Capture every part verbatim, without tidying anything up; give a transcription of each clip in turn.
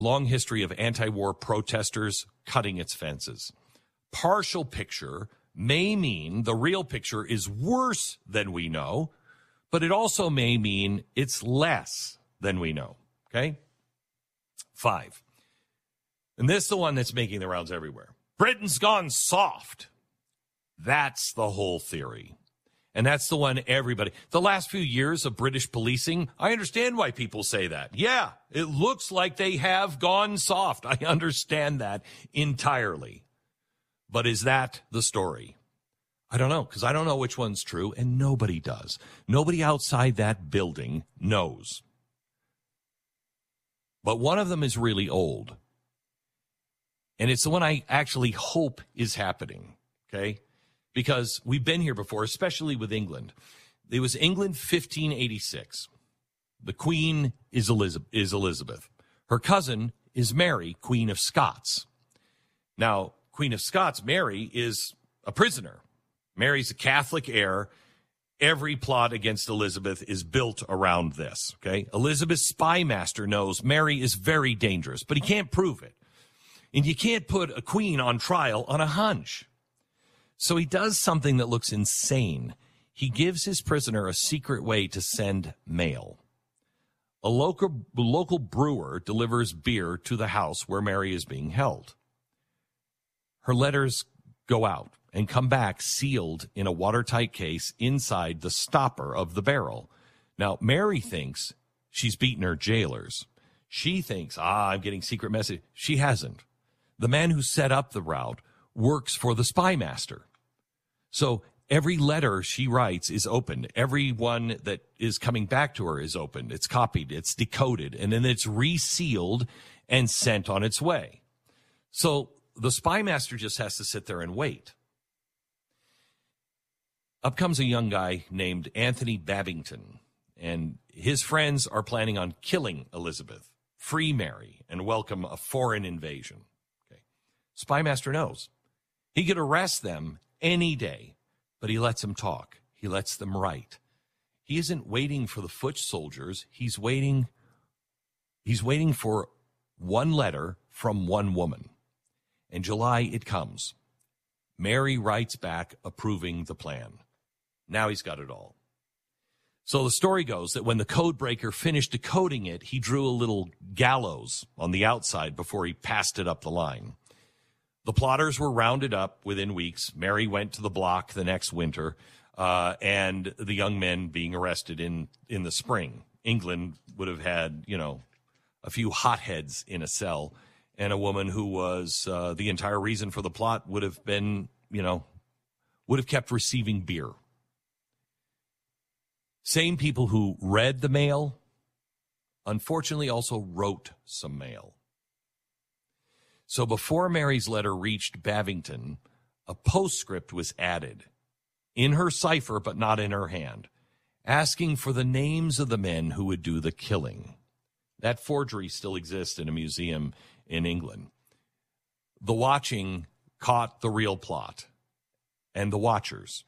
long history of anti-war protesters cutting its fences. Partial picture may mean the real picture is worse than we know, but it also may mean it's less than we know, okay? Five. And this is the one that's making the rounds everywhere. Britain's gone soft. That's the whole theory. And that's the one everybody, the last few years of British policing, I understand why people say that. Yeah, it looks like they have gone soft. I understand that entirely. But is that the story? I don't know, because I don't know which one's true, and nobody does. Nobody outside that building knows. But one of them is really old. And it's the one I actually hope is happening, okay? Because we've been here before, especially with England. It was England fifteen eighty-six. The Queen is Elizabeth, is Elizabeth. Her cousin is Mary, Queen of Scots. Now, Queen of Scots, Mary, is a prisoner. Mary's a Catholic heir. Every plot against Elizabeth is built around this, okay? Elizabeth's spy master knows Mary is very dangerous, but he can't prove it. And you can't put a queen on trial on a hunch. So he does something that looks insane. He gives his prisoner a secret way to send mail. A local, local brewer delivers beer to the house where Mary is being held. Her letters go out and come back sealed in a watertight case inside the stopper of the barrel. Now, Mary thinks she's beaten her jailers. She thinks, ah, I'm getting secret message. She hasn't. The man who set up the route works for the spy master. So every letter she writes is opened. Every one that is coming back to her is opened. It's copied. It's decoded. And then it's resealed and sent on its way. So the spy master just has to sit there and wait. Up comes a young guy named Anthony Babington, and his friends are planning on killing Elizabeth, free Mary, and welcome a foreign invasion. Okay. Spy master knows. He could arrest them any day, but he lets them talk. He lets them write. He isn't waiting for the foot soldiers. He's waiting, he's waiting for one letter from one woman. In July, it comes. Mary writes back approving the plan. Now he's got it all. So the story goes that when the code breaker finished decoding it, he drew a little gallows on the outside before he passed it up the line. The plotters were rounded up within weeks. Mary went to the block the next winter, uh, and the young men being arrested in, in the spring. England would have had, you know, a few hotheads in a cell, and a woman who was uh, the entire reason for the plot would have been, you know, would have kept receiving beer. Same people who read the mail, unfortunately also wrote some mail. So before Mary's letter reached Babington, a postscript was added in her cipher, but not in her hand, asking for the names of the men who would do the killing. That forgery still exists in a museum in England. The watching caught the real plot, and the watchers.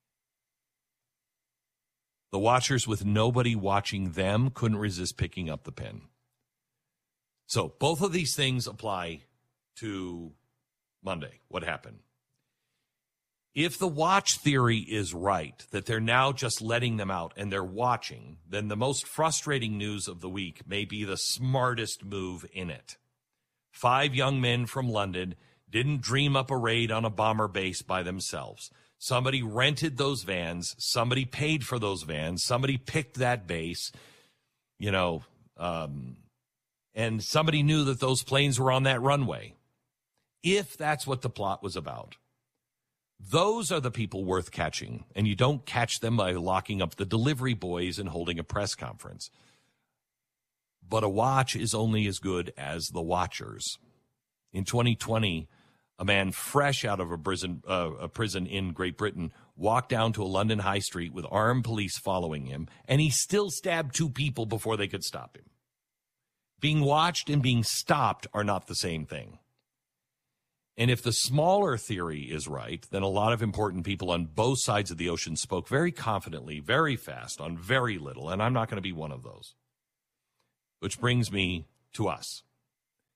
The watchers with nobody watching them couldn't resist picking up the pen. So both of these things apply to Monday. What happened? If the watch theory is right, that they're now just letting them out and they're watching, then the most frustrating news of the week may be the smartest move in it. Five young men from London didn't dream up a raid on a bomber base by themselves. Somebody rented those vans. Somebody paid for those vans. Somebody picked that base, you know, um, and somebody knew that those planes were on that runway. If that's what the plot was about, those are the people worth catching, and you don't catch them by locking up the delivery boys and holding a press conference. But a watch is only as good as the watchers. In twenty twenty, a man fresh out of a prison, uh, a prison in Great Britain walked down to a London high street with armed police following him, and he still stabbed two people before they could stop him. Being watched and being stopped are not the same thing. And if the smaller theory is right, then a lot of important people on both sides of the ocean spoke very confidently, very fast, on very little, and I'm not going to be one of those. Which brings me to us.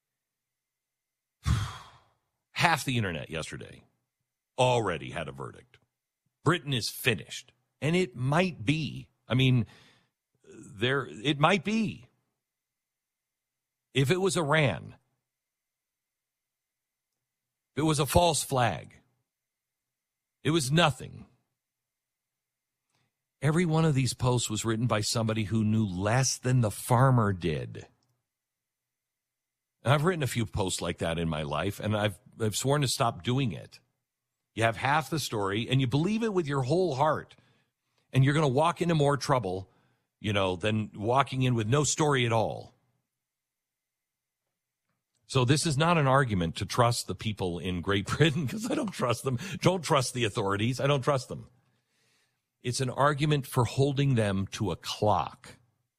half the internet yesterday already had a verdict. Britain is finished. And it might be. I mean, there it might be. If it was Iran, if it was a false flag, it was nothing. Every one of these posts was written by somebody who knew less than the farmer did. And I've written a few posts like that in my life, and I've, I've sworn to stop doing it. You have half the story, and you believe it with your whole heart, and you're going to walk into more trouble, you know, than walking in with no story at all. So this is not an argument to trust the people in Great Britain, because I don't trust them. Don't trust the authorities. I don't trust them. It's an argument for holding them to a clock.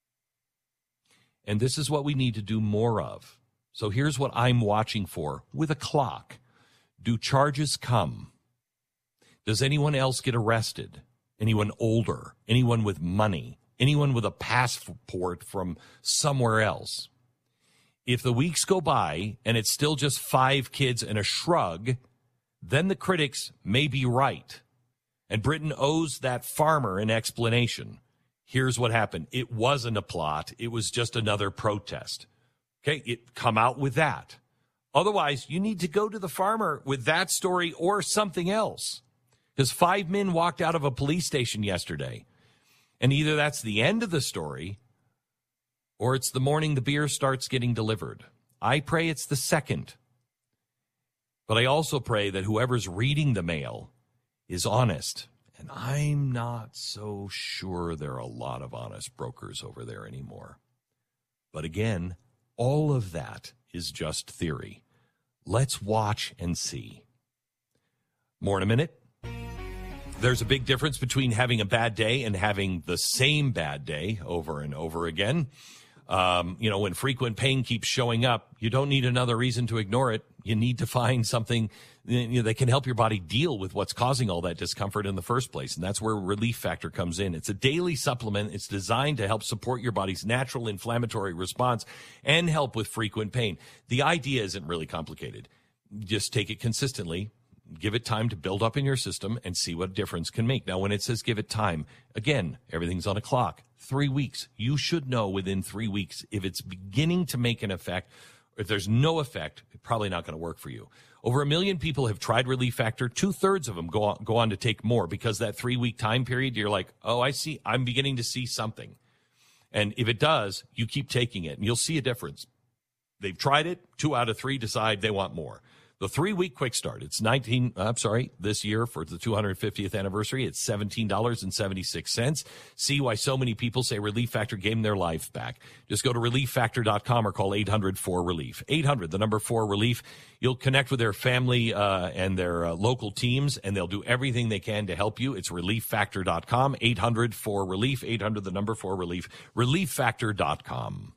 And this is what we need to do more of. So here's what I'm watching for with a clock. Do charges come? Does anyone else get arrested? Anyone older? Anyone with money? Anyone with a passport from somewhere else? If the weeks go by and it's still just five kids and a shrug, then the critics may be right. And Britain owes that farmer an explanation. Here's what happened. It wasn't a plot. It was just another protest. Okay, it come out with that. Otherwise, you need to go to the farmer with that story or something else. Because five men walked out of a police station yesterday. And either that's the end of the story, or it's the morning the beer starts getting delivered. I pray it's the second. But I also pray that whoever's reading the mail is honest. And I'm not so sure there are a lot of honest brokers over there anymore. But again, all of that is just theory. Let's watch and see. More in a minute. There's a big difference between having a bad day and having the same bad day over and over again. Um, you know, when frequent pain keeps showing up, you don't need another reason to ignore it. You need to find something, you know, that can help your body deal with what's causing all that discomfort in the first place. And that's where Relief Factor comes in. It's a daily supplement. It's designed to help support your body's natural inflammatory response and help with frequent pain. The idea isn't really complicated. Just take it consistently. Give it time to build up in your system and see what difference can make. Now, when it says give it time, again, everything's on a clock. Three weeks. You should know within three weeks if it's beginning to make an effect. If there's no effect, it's probably not going to work for you. Over a million people have tried Relief Factor. Two-thirds of them go on, go on to take more because that three-week time period, you're like, oh, I see. I'm beginning to see something. And if it does, you keep taking it, and you'll see a difference. They've tried it. Two out of three decide they want more. The three-week quick start, it's nineteen, I'm sorry, this year for the two hundred fiftieth anniversary, it's seventeen dollars and seventy-six cents. See why so many people say Relief Factor gave them their life back. Just go to relief factor dot com or call eight hundred four relief. eight hundred, the number four relief. You'll connect with their family uh, and their uh, local teams, and they'll do everything they can to help you. It's relief factor dot com, eight hundred four relief, eight hundred, the number four relief, relief factor dot com.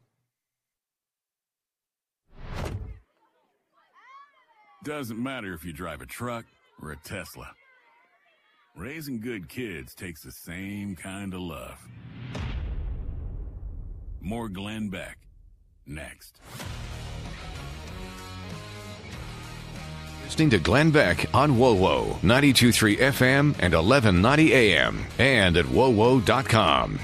Doesn't matter if you drive a truck or a Tesla. Raising good kids takes the same kind of love. More Glenn Beck, next. Listening to Glenn Beck on WoWo, ninety-two point three F M and eleven ninety A M, and at wo wo dot com.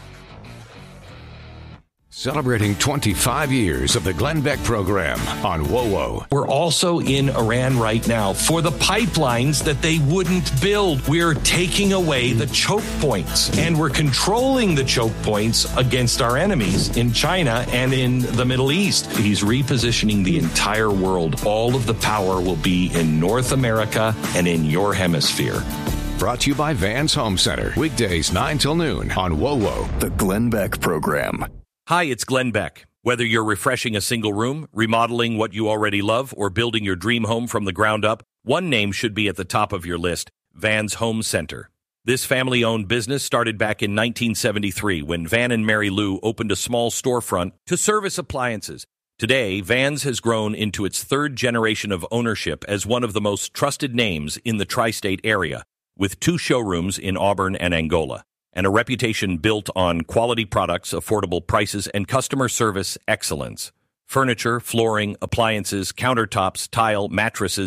Celebrating twenty-five years of the Glenn Beck program on WoWo. We're also in Iran right now for the pipelines that they wouldn't build. We're taking away the choke points, and we're controlling the choke points against our enemies in China and in the Middle East. He's repositioning the entire world. All of the power will be in North America and in your hemisphere. Brought to you by Vans Home Center. Weekdays nine till noon on WoWo. The Glenn Beck program. Hi, it's Glenn Beck. Whether you're refreshing a single room, remodeling what you already love, or building your dream home from the ground up, one name should be at the top of your list: Vans Home Center. This family-owned business started back in nineteen seventy-three when Van and Mary Lou opened a small storefront to service appliances. Today, Vans has grown into its third generation of ownership as one of the most trusted names in the tri-state area, with two showrooms in Auburn and Angola, and a reputation built on quality products, affordable prices, and customer service excellence. Furniture, flooring, appliances, countertops, tile, mattresses,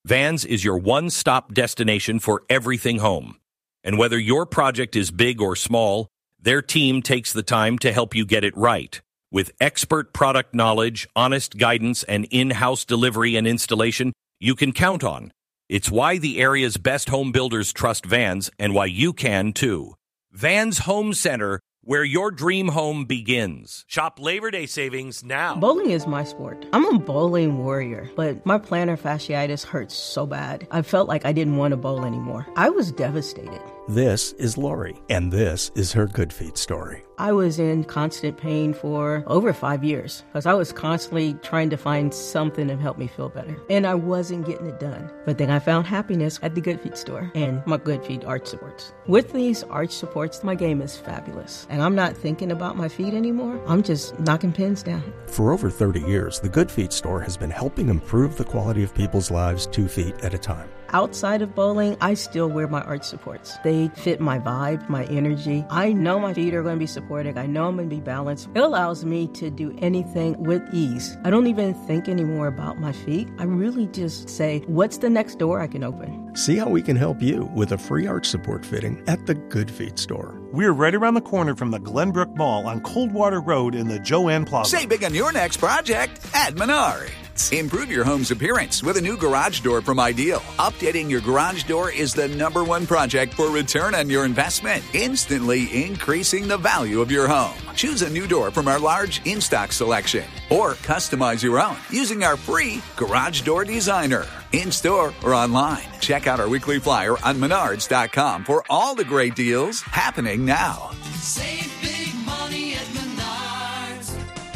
Vans is your one-stop destination for everything home. And whether your project is big or small, their team takes the time to help you get it right. With expert product knowledge, honest guidance, and in-house delivery and installation you can count on. It's why the area's best home builders trust Vans, and why you can too. Vans Home Center, where your dream home begins. Shop Labor Day savings now. Bowling is my sport. I'm a bowling warrior, but my plantar fasciitis hurts so bad. I felt like I didn't want to bowl anymore. I was devastated. This is Lori, and this is her Good Feet story. I was in constant pain for over five years because I was constantly trying to find something to help me feel better, and I wasn't getting it done. But then I found happiness at the Good Feet store and my Good Feet arch supports. With these arch supports, my game is fabulous, and I'm not thinking about my feet anymore. I'm just knocking pins down. For over thirty years, the Good Feet store has been helping improve the quality of people's lives two feet at a time. Outside of bowling, I still wear my arch supports. They fit my vibe, my energy. I know my feet are going to be supported. I know I'm going to be balanced. It allows me to do anything with ease. I don't even think anymore about my feet. I really just say, what's the next door I can open? See how we can help you with a free arch support fitting at the Good Feet store. We're right around the corner from the Glenbrook Mall on Coldwater Road in the Joanne Plaza. Save big on your next project at Menards. Improve your home's appearance with a new garage door from Ideal. Updating your garage door is the number one project for return on your investment, instantly increasing the value of your home. Choose a new door from our large in-stock selection, or customize your own using our free Garage Door Designer. In-store or online. Check out our weekly flyer on menards dot com for all the great deals happening now. Save big money at Menards.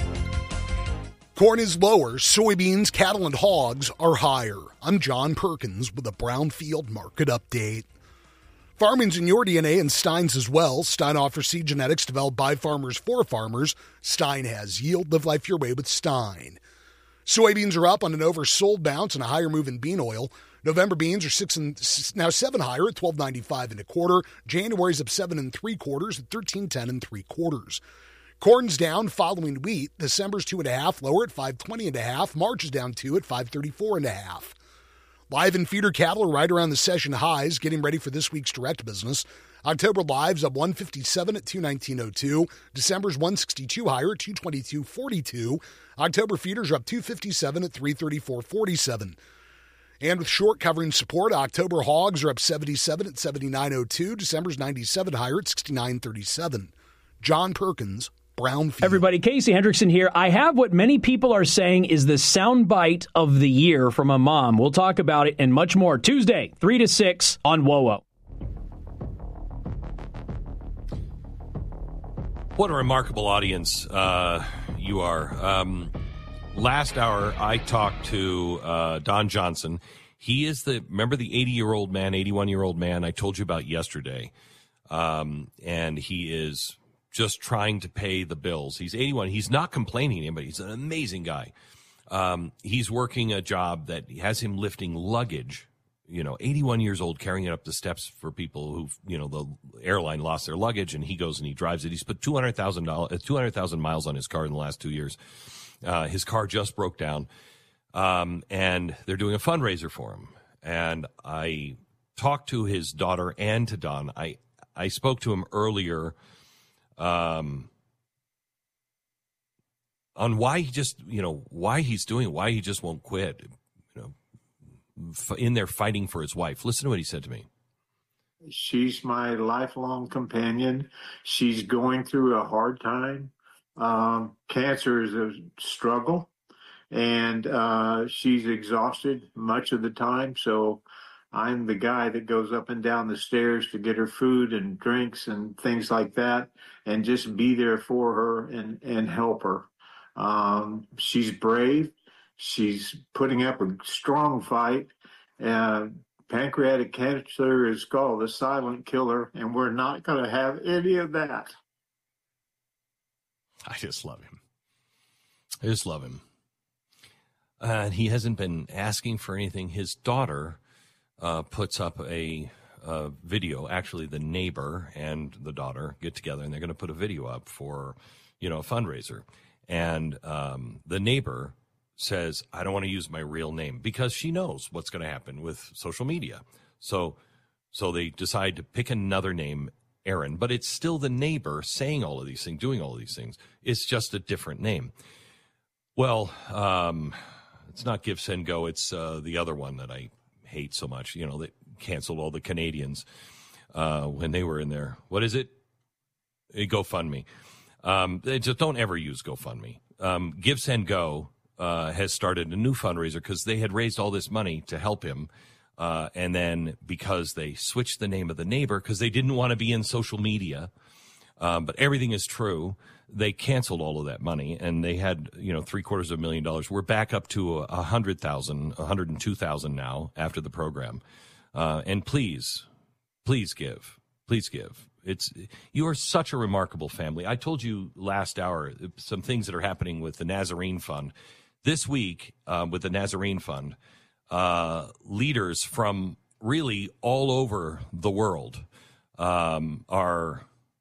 Corn is lower, soybeans, cattle, and hogs are higher. I'm John Perkins with a Brownfield Market Update. Farming's in your D N A and Stein's as well. Stein offers seed genetics developed by farmers for farmers. Stein has yield. Live life your way with Stein. Soybeans are up on an oversold bounce and a higher move in bean oil. November beans are six and now seven higher at twelve ninety-five and a quarter. January's up seven and three quarters at thirteen ten and three quarters. Corn's down following wheat. December's two and a half lower at five twenty and a half. March is down two at five thirty-four and a half. Live and feeder cattle are right around the session highs, getting ready for this week's direct business. October live's up one fifty-seven at two nineteen oh two. December's one sixty-two higher at two twenty-two forty-two. October feeders are up two fifty-seven at three thirty-four forty-seven. And with short covering support, October hogs are up seventy-seven at seventy-nine oh two. December's ninety-seven higher at sixty-nine thirty-seven. John Perkins, Brownfield. Everybody, Casey Hendrickson here. I have what many people are saying is the soundbite of the year from a mom. We'll talk about it and much more Tuesday, three to six on W O O. What a remarkable audience uh, you are. Um, last hour, I talked to uh, Don Johnson. He is the, remember the eighty-year-old man, eighty-one-year-old man I told you about yesterday? Um, and he is just trying to pay the bills. He's eighty-one. He's not complaining, but he's an amazing guy. Um, he's working a job that has him lifting luggage. You know, eighty-one years old, carrying it up the steps for people who, you know, the airline lost their luggage, and he goes and he drives it. He's put two hundred thousand dollars, two hundred thousand miles on his car in the last two years. Uh, his car just broke down, um, and they're doing a fundraiser for him. And I talked to his daughter and to Don. I I spoke to him earlier, um, on why he just, you know, why he's doing it, why he just won't quit. You know. In there fighting for his wife. Listen to what he said to me. She's my lifelong companion. She's going through a hard time. Um, cancer is a struggle, and uh, she's exhausted much of the time. So I'm the guy that goes up and down the stairs to get her food and drinks and things like that, and just be there for her and, and help her. Um, she's brave. She's putting up a strong fight. Uh, pancreatic cancer is called the silent killer, and we're not going to have any of that. I just love him. I just love him. And uh, he hasn't been asking for anything. His daughter uh, puts up a, a video. Actually, the neighbor and the daughter get together, and they're going to put a video up for, you know, a fundraiser. And um, the neighbor says, I don't want to use my real name, because she knows what's going to happen with social media. So, so they decide to pick another name, Aaron, but it's still the neighbor saying all of these things, doing all of these things. It's just a different name. Well, um, it's not Give, Send, Go. It's uh, the other one that I hate so much. You know, they canceled all the Canadians uh, when they were in there. What is it? GoFundMe. Um, they just don't ever use GoFundMe. Um, Give, Send, Go uh, has started a new fundraiser because they had raised all this money to help him. Uh, and then because they switched the name of the neighbor because they didn't want to be in social media, um, but everything is true, they canceled all of that money, and they had, you know, three quarters of a million dollars. We're back up to a hundred thousand, a hundred and two thousand now after the program. Uh, and please, please give, please give. It's, you are such a remarkable family. I told you last hour some things that are happening with the Nazarene Fund. This week, uh, with the Nazarene Fund, uh, leaders from really all over the world um, are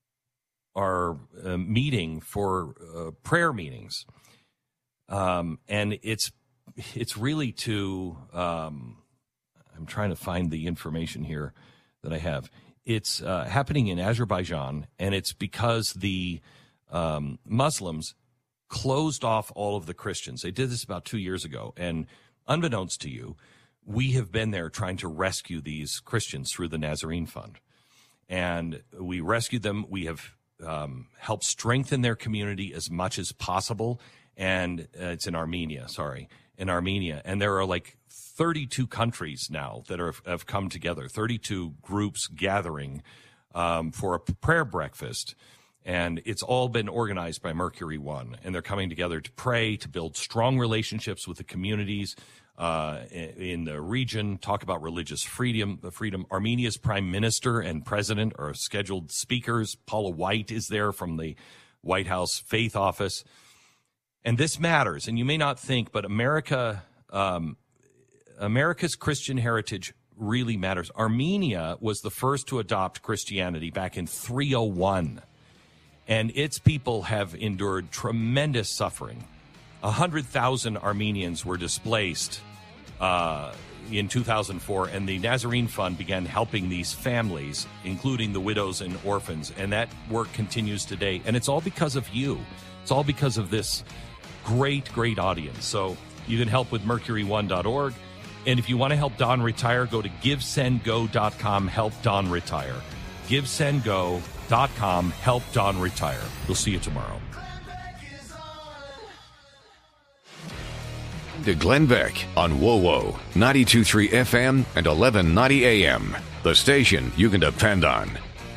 are uh, meeting for uh, prayer meetings, um, and it's it's really to. Um, I'm trying to find the information here that I have. It's uh, happening in Azerbaijan, and it's because the um, Muslims closed off all of the Christians. They did this about two years ago, and unbeknownst to you, we have been there trying to rescue these Christians through the Nazarene Fund. And we rescued them. We have um, helped strengthen their community as much as possible. And uh, it's in Armenia, sorry, in Armenia. And there are like thirty-two countries now that are, have come together, thirty-two groups gathering um, for a prayer breakfast. And it's all been organized by Mercury One. And they're coming together to pray, to build strong relationships with the communities uh, in the region, talk about religious freedom. freedom. Armenia's prime minister and president are scheduled speakers. Paula White is there from the White House Faith Office. And this matters. And you may not think, but America, um, America's Christian heritage really matters. Armenia was the first to adopt Christianity back in three oh one. And its people have endured tremendous suffering. one hundred thousand Armenians were displaced uh, in two thousand four, and the Nazarene Fund began helping these families, including the widows and orphans, and that work continues today. And it's all because of you. It's all because of this great, great audience. So you can help with mercury one dot org. And if you want to help Don retire, go to give send go dot com, help Don retire. give send go dot com, help Don retire. We'll see you tomorrow. To Glenn Beck on W O W O ninety-two point three F M and eleven ninety A M. The station you can depend on.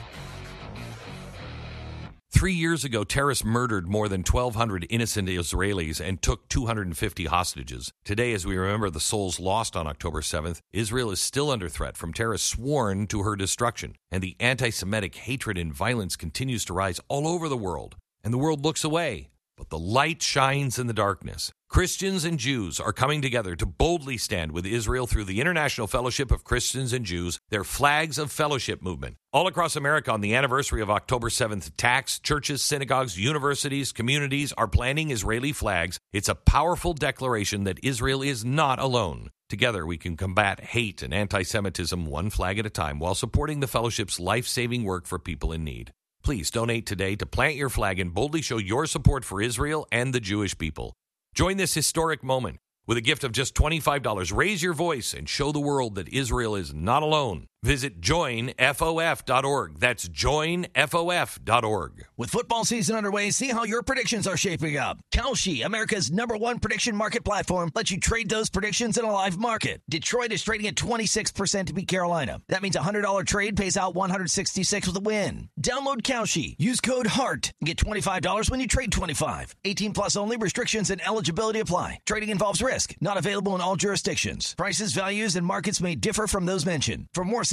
Three years ago, terrorists murdered more than twelve hundred innocent Israelis and took two hundred fifty hostages. Today, as we remember the souls lost on October seventh, Israel is still under threat from terrorists sworn to her destruction. And the anti-Semitic hatred and violence continues to rise all over the world. And the world looks away. But the light shines in the darkness. Christians and Jews are coming together to boldly stand with Israel through the International Fellowship of Christians and Jews, their Flags of Fellowship movement. All across America on the anniversary of October seventh attacks, churches, synagogues, universities, communities are planting Israeli flags. It's a powerful declaration that Israel is not alone. Together we can combat hate and anti-Semitism one flag at a time while supporting the Fellowship's life-saving work for people in need. Please donate today to plant your flag and boldly show your support for Israel and the Jewish people. Join this historic moment. With a gift of just twenty-five dollars, raise your voice and show the world that Israel is not alone. Visit join F O F dot org. That's join F O F dot org. With football season underway, see how your predictions are shaping up. Kalshi, America's number one prediction market platform, lets you trade those predictions in a live market. Detroit is trading at twenty-six percent to beat Carolina. That means a one hundred dollars trade pays out one hundred sixty-six with a win. Download Kalshi. Use code HEART and get twenty-five dollars when you trade twenty-five. eighteen plus only. Restrictions and eligibility apply. Trading involves risk. Not available in all jurisdictions. Prices, values, and markets may differ from those mentioned. For more, see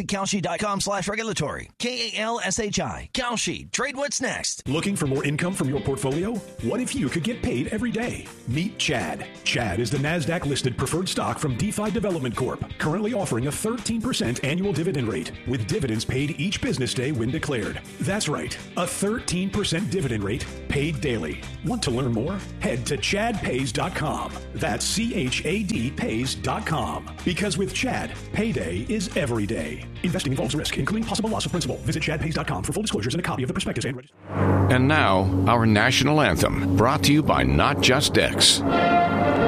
Visit Kalshi.com slash regulatory. K A L S H I. Kalshi. Trade what's next. Looking for more income from your portfolio? What if you could get paid every day? Meet Chad. Chad is the NASDAQ-listed preferred stock from DeFi Development Corp, currently offering a thirteen percent annual dividend rate, with dividends paid each business day when declared. That's right, a thirteen percent dividend rate paid daily. Want to learn more? Head to chad pays dot com. That's C H A D pays dot com. Because with Chad, payday is every day. Investing involves risk, including possible loss of principal. Visit chad pays dot com for full disclosures and a copy of the prospectus and register. And now, our national anthem, brought to you by Not Just X.